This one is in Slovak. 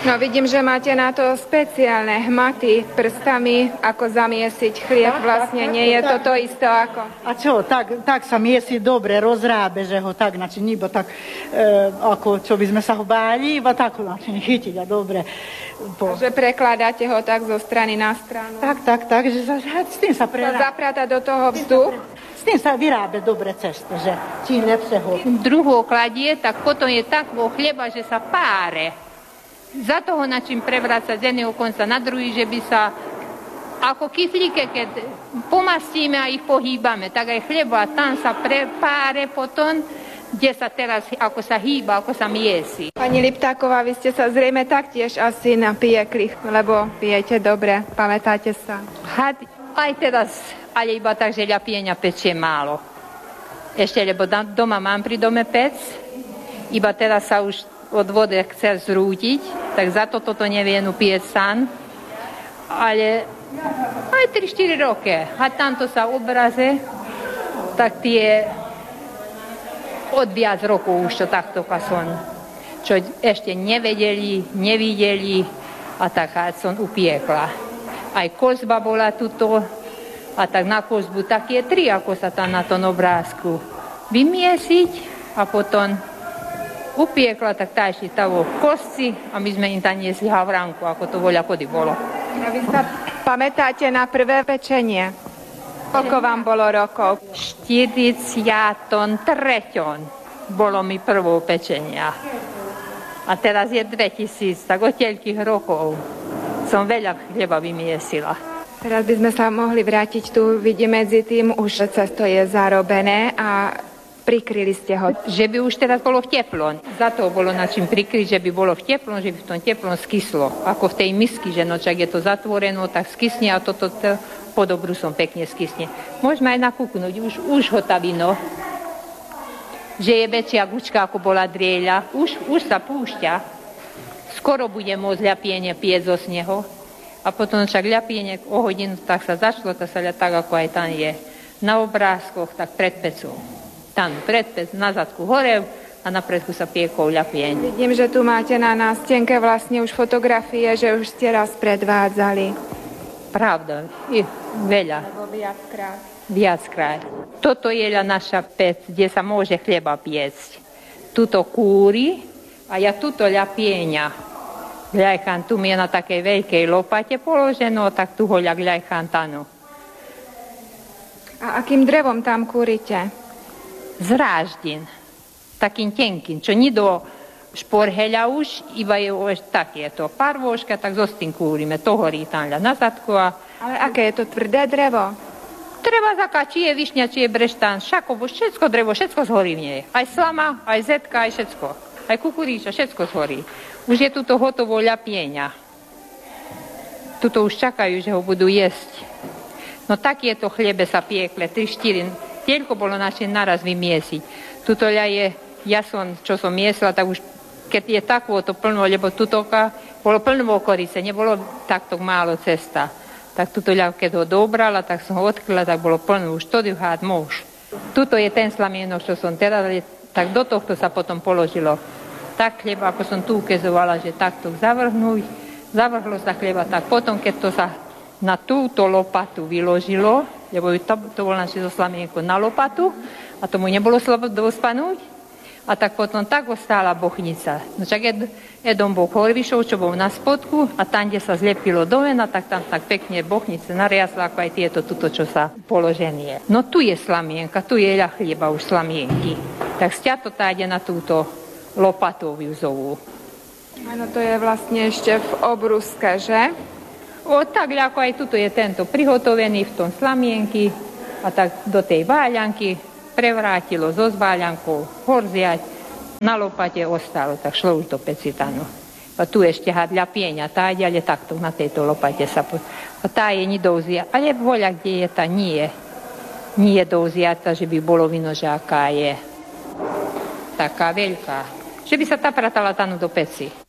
No vidím, že máte na to speciálne hmaty prstami, ako zamiesiť chlieb. Vlastne nie je to isté ako... A čo, tak sa miesi dobre, rozrábe, že ho tak, znači nibo tak, ako čo by sme sa ho báli, iba tak, znači chytiť a dobre. Že prekladáte ho tak zo strany na stranu. Tak, že s tým sa prerába. Zaprata do toho vzduch. S tým sa vyrábe dobre cesto, že čím lepšie ho. Druhou kladie, tak potom je takvo chleba, že sa páre. Za toho načím prevrácať z jedného konca na druhý, že by sa ako kyslíke, keď pomastíme a ich pohýbame, tak aj chleba tam sa prepáre potom, kde sa teraz, ako sa hýba, ako sa miesi. Pani Liptáková, vy ste sa zrejme taktiež asi napiekli, lebo pijete dobre, pamätáte sa? Aj teraz, ale iba tak, že ľapieňa pečie málo. Ešte, lebo doma mám pri dome pec, iba teraz sa už od vody chce zrútiť, tak za to toto nevienu pieť sám. Ale aj 3-4 roky. A tamto sa obraze, tak tie od viac rokov už to takto som, čo ešte nevideli a tak som upiekla. Aj kozba bola tuto a tak na kozbu také 3, ako sa tam na tom obrázku vymiesiť a potom upiekla, tak tá ešte tavo kostci a my sme im tam niesli havránku, ako to voľa kody bolo. A vy sa pamätáte na prvé pečenie? Koľko vám bolo rokov? 43. bolo mi prvou pečenia. A teraz je 2000, tak od toľkých rokov som veľa chleba vymiesila. Teraz by sme sa mohli vrátiť tu, vidím medzi tým, už cesto je zarobené a prikryli ste ho. Že by už teraz bolo v teplom. Za to bolo na čím prikryť, že by bolo v teplom, že by v tom teplom skyslo. Ako v tej misky, že nočak je to zatvoreno, tak skysne a toto pod obrusom pekne skysne. Môžeme aj nakúknuť, už hotavino. Že je väčšia gučka, ako bola drieľa. Už sa púšťa. Skoro bude môcť ľapienie pieť zo snehu. A potom však ľapienie o hodinu, tak sa začalo, tak sa tak, ako aj tam je. Na obrázkoch, tak pred pecou. Tam predpec, na zadku hore a na predku sa piekol ľapieň. Vidím, že tu máte na nástenke vlastne už fotografie, že už ste raz predvádzali. Pravda, veľa. Alebo viackrát. Viackrát. Toto je naša pec, kde sa môže chleba piecť. Tuto kúri a ja tuto ľapieňa. Gľajchan tu mi je na takej veľkej lopate položeno, tak tu ho gľajchan tanu. A akým drevom tam kúrite? Z ráždin, takým tenkým, čo ni do šporheľa už, iba je už také to parvoška, tak zostým kúrime, to horí tam na zadku. Ale aké je to tvrdé drevo? Treba zaká, či je višňa, či je breštán, šakovo, všetko drevo, všetko zhorí v nej. Aj slama, aj zetka, aj všetko. Aj kukuríča, všetko zhorí. Už je tuto hotovo ľapieňa. Tuto už čakajú, že ho budú jesť. No takéto chlebe sa piekle, 3-4. Tielko bolo naše naraz vymiesiť. Tuto je, ja som, čo som miesila, tak už keď je takvo to plno, lebo tutoka bolo plno okorice, nebolo takto málo cesta. Tak tuto keď ho dobrala, tak som ho odkryla, tak bolo plno, už to hád môž. Tuto je ten slamienok, čo som teraz, tak do tohto sa potom položilo tak chleba, ako som tu ukazovala, že takto zavrhlo sa chleba, tak potom, keď to sa na túto lopatu vyložilo, lebo to bolo naše zo slamienko na lopatu a tomu nebolo slobodno spanúť. A tak potom tak ostála bochnica. No čak jeden bol Horvišov, čo bol na spodku a tam, kde sa zlepilo dovena, tak tam tak pekne bochnice nariasla, ako aj tieto tuto, čo sa položenie. No tu je slamienka, tu je chlieba už slamienky. Tak sťato táde na túto lopatu vyuzovú. Áno, to je vlastne ešte v obruske, že? Tak, ako aj tuto je tento prihotovený v tom slamienky a tak do tej váľanky prevrátilo so zváľankou horziať, na lopate ostalo, tak šlo už do pecitanu. A tu ešte hádľa pieňa, tá je, ale takto na tejto lopate sa... A tá je nidouzia, ale voľa, kde je tá, nie je douziata, že by bolo vino, že aká je taká veľká. Že by sa tá pratala tanu do peci.